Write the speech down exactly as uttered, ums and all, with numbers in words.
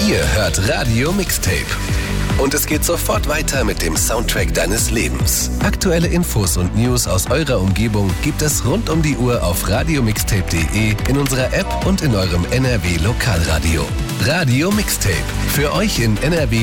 Ihr hört Radio Mixtape. Und es geht sofort weiter mit dem Soundtrack deines Lebens. Aktuelle Infos und News aus eurer Umgebung gibt es rund um die Uhr auf radiomixtape punkt de, in unserer App und in eurem N R W Lokalradio. Radio Mixtape. Für euch in N R W